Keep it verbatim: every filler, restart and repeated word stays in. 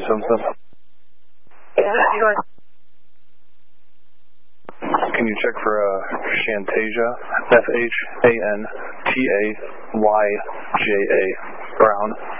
seven seven. Can you check for uh, Shantasia, F H A N T A Y J A, Brown?